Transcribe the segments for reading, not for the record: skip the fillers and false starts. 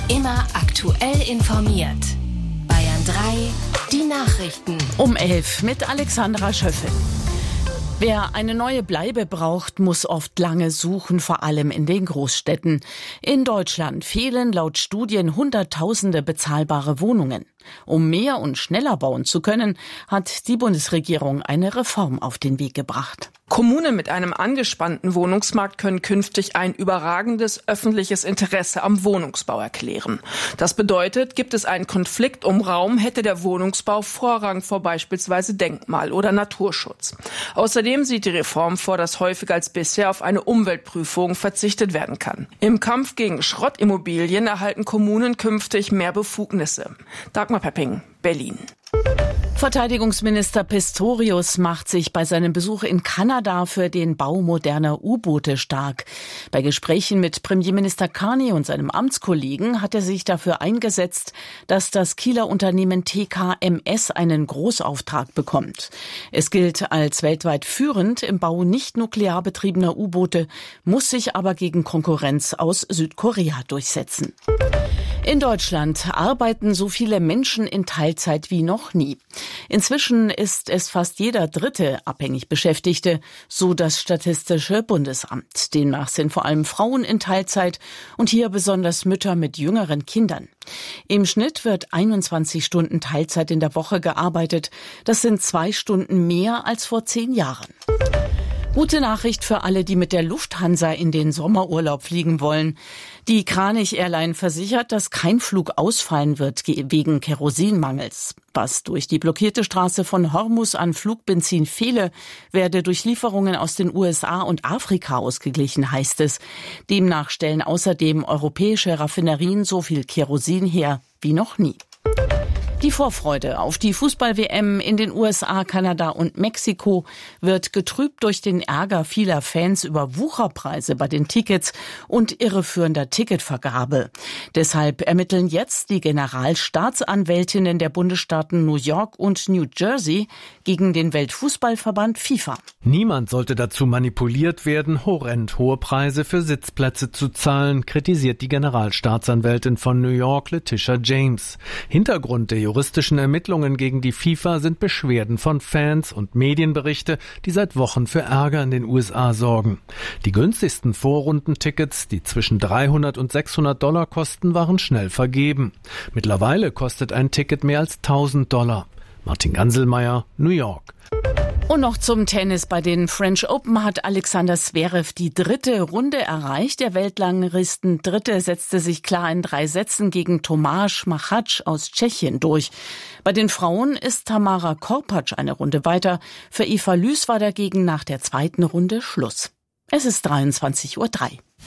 Immer aktuell informiert. Bayern 3, die Nachrichten. Um 11 mit Alexandra Schöffel. Wer eine neue Bleibe braucht, muss oft lange suchen, vor allem in den Großstädten. In Deutschland fehlen laut Studien Hunderttausende bezahlbare Wohnungen. Um mehr und schneller bauen zu können, hat die Bundesregierung eine Reform auf den Weg gebracht. Kommunen mit einem angespannten Wohnungsmarkt können künftig ein überragendes öffentliches Interesse am Wohnungsbau erklären. Das bedeutet, gibt es einen Konflikt um Raum, hätte der Wohnungsbau Vorrang vor beispielsweise Denkmal- oder Naturschutz. Außerdem sieht die Reform vor, dass häufiger als bisher auf eine Umweltprüfung verzichtet werden kann. Im Kampf gegen Schrottimmobilien erhalten Kommunen künftig mehr Befugnisse. Dagmar Pepping, Berlin. Verteidigungsminister Pistorius macht sich bei seinem Besuch in Kanada für den Bau moderner U-Boote stark. Bei Gesprächen mit Premierminister Carney und seinem Amtskollegen hat er sich dafür eingesetzt, dass das Kieler Unternehmen TKMS einen Großauftrag bekommt. Es gilt als weltweit führend im Bau nicht nuklear betriebener U-Boote, muss sich aber gegen Konkurrenz aus Südkorea durchsetzen. In Deutschland arbeiten so viele Menschen in Teilzeit wie noch nie. Inzwischen ist es fast jeder dritte abhängig Beschäftigte, so das Statistische Bundesamt. Demnach sind vor allem Frauen in Teilzeit und hier besonders Mütter mit jüngeren Kindern. Im Schnitt wird 21 Stunden Teilzeit in der Woche gearbeitet. Das sind 2 Stunden mehr als vor 10 Jahren. Gute Nachricht für alle, die mit der Lufthansa in den Sommerurlaub fliegen wollen. Die Kranich Airline versichert, dass kein Flug ausfallen wird wegen Kerosinmangels. Was durch die blockierte Straße von Hormuz an Flugbenzin fehle, werde durch Lieferungen aus den USA und Afrika ausgeglichen, heißt es. Demnach stellen außerdem europäische Raffinerien so viel Kerosin her wie noch nie. Die Vorfreude auf die Fußball-WM in den USA, Kanada und Mexiko wird getrübt durch den Ärger vieler Fans über Wucherpreise bei den Tickets und irreführender Ticketvergabe. Deshalb ermitteln jetzt die Generalstaatsanwältinnen der Bundesstaaten New York und New Jersey gegen den Weltfußballverband FIFA. Niemand sollte dazu manipuliert werden, horrend hohe Preise für Sitzplätze zu zahlen, kritisiert die Generalstaatsanwältin von New York, Letitia James. Hintergrund der juristischen Ermittlungen gegen die FIFA sind Beschwerden von Fans und Medienberichte, die seit Wochen für Ärger in den USA sorgen. Die günstigsten Vorrundentickets, die zwischen $300 und $600 kosten, waren schnell vergeben. Mittlerweile kostet ein Ticket mehr als $1.000. Martin Ganselmeier, New York. Und noch zum Tennis. Bei den French Open hat Alexander Zverev die 3. Runde erreicht. Der Weltranglisten Dritte setzte sich klar in 3 Sätzen gegen Tomáš Machač aus Tschechien durch. Bei den Frauen ist Tamara Korpatsch eine Runde weiter. Für Eva Lüß war dagegen nach der 2. Runde Schluss. Es ist 23:03 Uhr.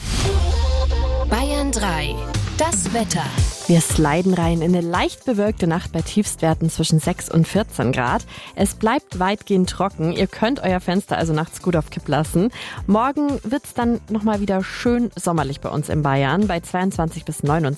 Bayern 3, das Wetter. Wir sliden rein in eine leicht bewölkte Nacht bei Tiefstwerten zwischen 6 und 14 Grad. Es bleibt weitgehend trocken. Ihr könnt euer Fenster also nachts gut auf Kipp lassen. Morgen wird's dann nochmal wieder schön sommerlich bei uns in Bayern bei 22 bis 29